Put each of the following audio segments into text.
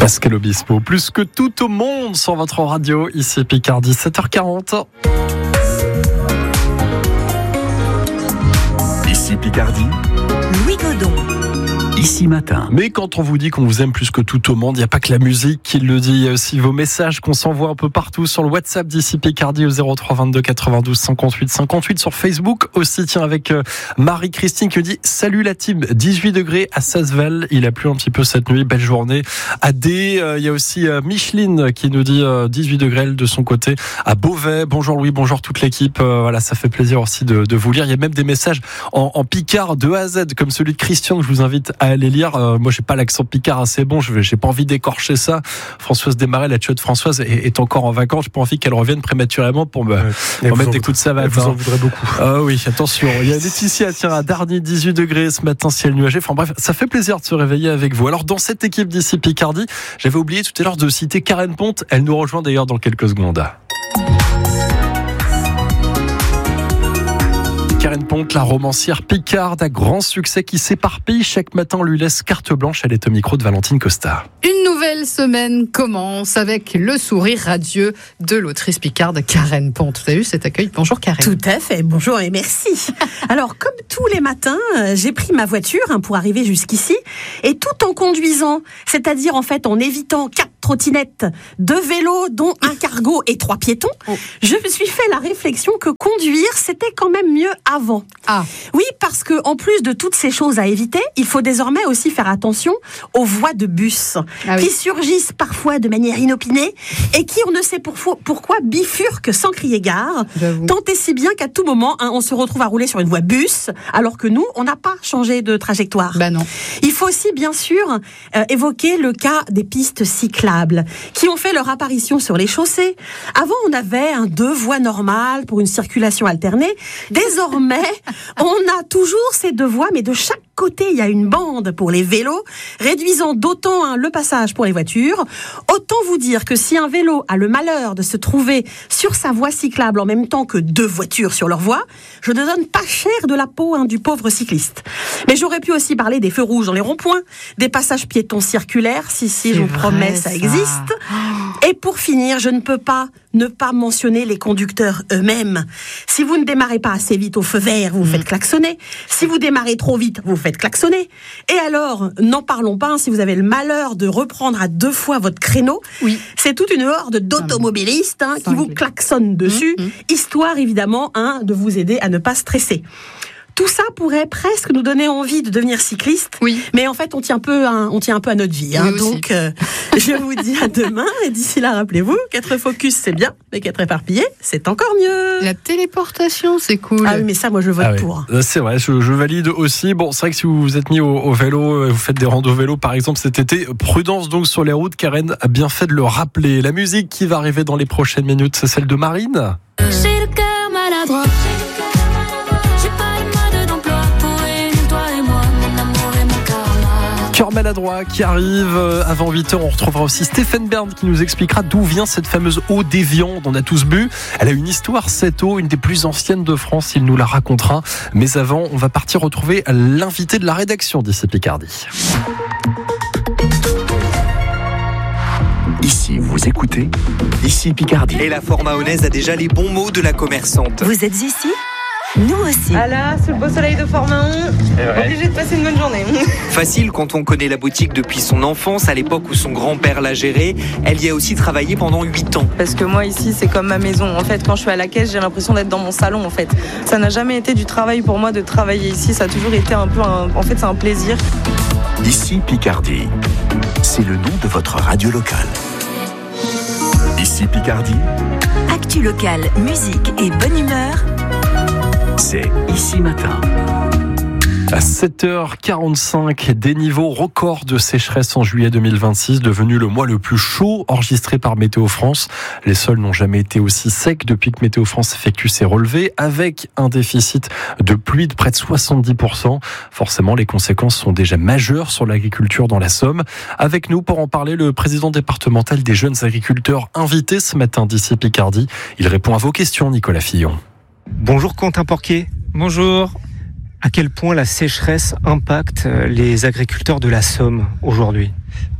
Pascal Obispo, plus que tout au monde sur votre radio, ici Picardie, 7h40. Ici Picardie, Louis Godon. Ici Matin. Mais quand on vous dit qu'on vous aime plus que tout au monde, il n'y a pas que la musique qui le dit. Il y a aussi vos messages qu'on s'envoie un peu partout sur le WhatsApp d'Ici Picardie au 03 22 92 58 58. Sur Facebook aussi, tiens, avec Marie-Christine qui me dit « Salut la team, 18 degrés à Sasvel. Il a plu un petit peu cette nuit, belle journée. » À D, il y a aussi Micheline qui nous dit 18 degrés de son côté à Beauvais. Bonjour Louis, bonjour toute l'équipe. Voilà, ça fait plaisir aussi de vous lire. Il y a même des messages en picard de A à Z, comme celui de Christian que je vous invite à aller lire. Moi, j'ai pas l'accent picard assez bon. J'ai pas envie d'écorcher ça. Françoise Desmarais, la tueuse Françoise, est encore en vacances. J'ai pas envie qu'elle revienne prématurément pour me mettre des coups de savate. Vous en voudrez beaucoup. Oui, attention. Il y a Laetitia, tiens, à Darny, 18 degrés ce matin, ciel nuagé. Enfin bref, ça fait plaisir de se réveiller avec vous. Alors, dans cette équipe d'Ici Picardie, j'avais oublié tout à l'heure de citer Karen Ponte. Elle nous rejoint d'ailleurs dans quelques secondes. Karen Ponte, la romancière picarde à grand succès qui s'éparpille chaque matin, on lui laisse carte blanche. Elle est au micro de Valentine Costa. Une nouvelle semaine commence avec le sourire radieux de l'autrice picarde Karen Ponte. Vous avez vu cet accueil? Bonjour Karen. Tout à fait, bonjour et merci. Alors, comme tous les matins, j'ai pris ma voiture pour arriver jusqu'ici, et tout en conduisant, c'est-à-dire en fait en évitant 4 trottinettes, 2 vélos, dont un cargo et 3 piétons, je me suis fait la réflexion que conduire, c'était quand même mieux avant. Ah. Oui, parce que en plus de toutes ces choses à éviter, il faut désormais aussi faire attention aux voies de bus qui surgissent parfois de manière inopinée et qui, on ne sait pourquoi, bifurquent sans crier gare. Tant et si bien qu'à tout moment, on se retrouve à rouler sur une voie bus, alors que nous, on n'a pas changé de trajectoire. Non. Il faut aussi, bien sûr, évoquer le cas des pistes cyclables qui ont fait leur apparition sur les chaussées. Avant, on avait 2 voies normales pour une circulation alternée. Désormais, on a toujours ces 2 voies, mais de chaque côté, il y a une bande pour les vélos, réduisant d'autant le passage pour les voitures. Autant vous dire que si un vélo a le malheur de se trouver sur sa voie cyclable en même temps que 2 voitures sur leur voie, je ne donne pas cher de la peau du pauvre cycliste. Mais j'aurais pu aussi parler des feux rouges dans les ronds-points, des passages piétons circulaires, si je vous promets, ça existe. Et pour finir, je ne peux pas ne pas mentionner les conducteurs eux-mêmes. Si vous ne démarrez pas assez vite au feu vert, vous faites klaxonner. Si vous démarrez trop vite, vous faites klaxonner. Et alors, n'en parlons pas, si vous avez le malheur de reprendre à 2 fois votre créneau, c'est toute une horde d'automobilistes qui vous klaxonnent dessus, histoire évidemment de vous aider à ne pas stresser. Tout ça pourrait presque nous donner envie de devenir cycliste, mais en fait on tient un peu à notre vie. Donc je vous dis à demain, et d'ici là rappelez-vous, qu'être focus c'est bien, mais qu'être éparpillé c'est encore mieux. La téléportation c'est cool. Ah oui, mais ça moi je vote pour. C'est vrai, je valide aussi. Bon, c'est vrai que si vous vous êtes mis au vélo, vous faites des randos vélo par exemple cet été, prudence donc sur les routes. Karen a bien fait de le rappeler. La musique qui va arriver dans les prochaines minutes, c'est celle de Marine. J'ai le cœur maladroit. Cœur maladroit qui arrive avant 8h. On retrouvera aussi Stéphane Bern qui nous expliquera d'où vient cette fameuse eau d'Évian dont on a tous bu. Elle a une histoire, cette eau, une des plus anciennes de France. Il nous la racontera. Mais avant, on va partir retrouver l'invité de la rédaction d'Ici Picardie. Ici vous écoutez, Ici Picardie. Et la Fort-Mahonaise a déjà les bons mots de la commerçante. Vous êtes ici ? Nous aussi. Ah là, sous le beau soleil de Fort-Mahon, obligé de passer une bonne journée. Facile quand on connaît la boutique depuis son enfance, à l'époque où son grand-père l'a gérée. Elle y a aussi travaillé pendant 8 ans. Parce que moi ici, c'est comme ma maison. En fait, quand je suis à la caisse, j'ai l'impression d'être dans mon salon. En fait, ça n'a jamais été du travail pour moi de travailler ici. Ça a toujours été c'est un plaisir. Ici Picardie, c'est le nom de votre radio locale. Ici Picardie, Actu locale, musique et bonne humeur. c'est Ici Matin. À 7h45, des niveaux records de sécheresse en juillet 2026, devenu le mois le plus chaud enregistré par Météo France. Les sols n'ont jamais été aussi secs depuis que Météo France effectue ses relevés, avec un déficit de pluie de près de 70%. Forcément, les conséquences sont déjà majeures sur l'agriculture dans la Somme. Avec nous pour en parler, le président départemental des jeunes agriculteurs invité ce matin d'Ici Picardie. Il répond à vos questions, Nicolas Fillon. Bonjour Quentin Porquier. Bonjour. À quel point la sécheresse impacte les agriculteurs de la Somme aujourd'hui ?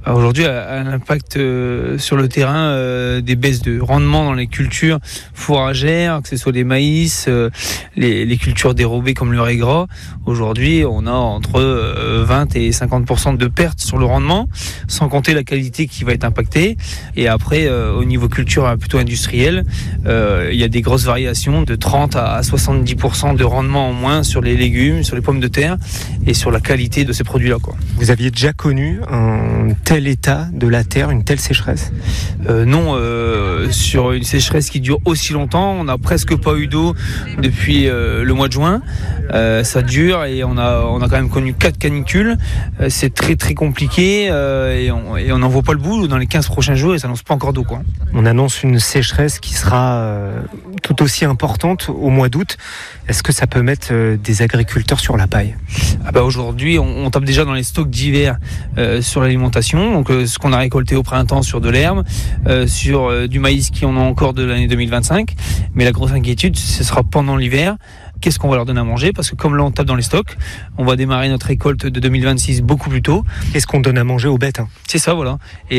Aujourd'hui, a un impact sur le terrain des baisses de rendement dans les cultures fourragères, que ce soit les maïs, les cultures dérobées comme le riz gras. Aujourd'hui, on a entre 20 et 50% de pertes sur le rendement, sans compter la qualité qui va être impactée. Et après, au niveau culture plutôt industrielle, il y a des grosses variations de 30 à 70% de rendement en moins sur les légumes, sur les pommes de terre et sur la qualité de ces produits-là, quoi. Vous aviez déjà connu un tel état de la terre, une telle sécheresse ? Non, sur une sécheresse qui dure aussi longtemps, on n'a presque pas eu d'eau depuis le mois de juin. Ça dure et on a quand même connu 4 canicules. C'est très très compliqué et on n'en voit pas le bout dans les 15 prochains jours et ça n'annonce pas encore d'eau, quoi. On annonce une sécheresse qui sera tout aussi importante au mois d'août. Est-ce que ça peut mettre des agriculteurs sur la paille ? Aujourd'hui, on tape déjà dans les stocks d'hiver sur l'alimentation. Donc ce qu'on a récolté au printemps sur de l'herbe, sur du maïs qui en a encore de l'année 2025. Mais la grosse inquiétude, ce sera pendant l'hiver. Qu'est-ce qu'on va leur donner à manger ? Parce que comme là on tape dans les stocks, on va démarrer notre récolte de 2026 beaucoup plus tôt. Qu'est-ce qu'on donne à manger aux bêtes ? C'est ça, voilà.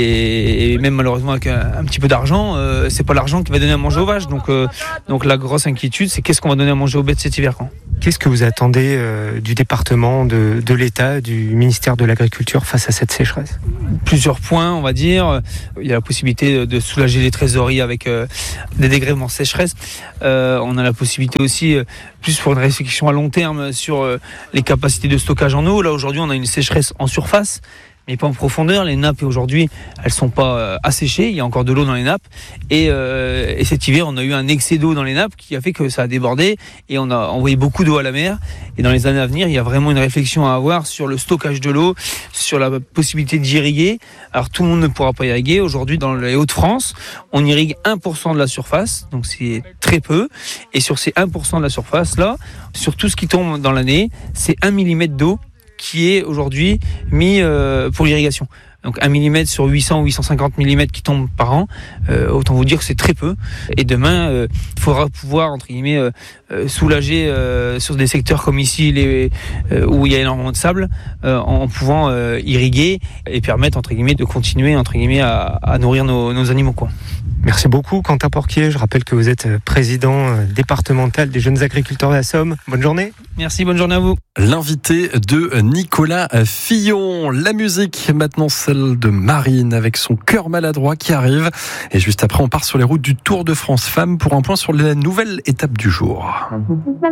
Et même malheureusement avec un petit peu d'argent, c'est pas l'argent qui va donner à manger aux vaches. Donc la grosse inquiétude, c'est qu'est-ce qu'on va donner à manger aux bêtes cet hiver, quoi. Qu'est-ce que vous attendez du département, de l'État, du ministère de l'Agriculture face à cette sécheresse ? Plusieurs points, on va dire. Il y a la possibilité de soulager les trésoreries avec des dégrèvements sécheresse. On a la possibilité aussi, plus pour une réflexion à long terme, sur les capacités de stockage en eau. Là, aujourd'hui, on a une sécheresse en surface, mais pas en profondeur. Les nappes, aujourd'hui, elles sont pas asséchées. Il y a encore de l'eau dans les nappes. Et cet hiver, on a eu un excès d'eau dans les nappes qui a fait que ça a débordé et on a envoyé beaucoup d'eau à la mer. Et dans les années à venir, il y a vraiment une réflexion à avoir sur le stockage de l'eau, sur la possibilité d'irriguer. Alors, tout le monde ne pourra pas irriguer. Aujourd'hui, dans les Hauts-de-France, on irrigue 1% de la surface. Donc, c'est très peu. Et sur ces 1% de la surface, là, sur tout ce qui tombe dans l'année, c'est 1 mm d'eau qui est aujourd'hui mis pour l'irrigation. Donc 1 mm sur 800 ou 850 mm qui tombent par an, autant vous dire que c'est très peu. Et demain, il faudra pouvoir, entre guillemets, soulager sur des secteurs comme ici, où il y a énormément de sable, en pouvant irriguer et permettre, entre guillemets, de continuer, entre guillemets, à nourrir nos animaux, quoi. Merci beaucoup, Quentin Porquier. Je rappelle que vous êtes président départemental des jeunes agriculteurs de la Somme. Bonne journée. Merci, bonne journée à vous. L'invité de Nicolas Fillon. La musique, maintenant celle de Marine avec son cœur maladroit qui arrive. Et juste après, on part sur les routes du Tour de France Femmes pour un point sur la nouvelle étape du jour.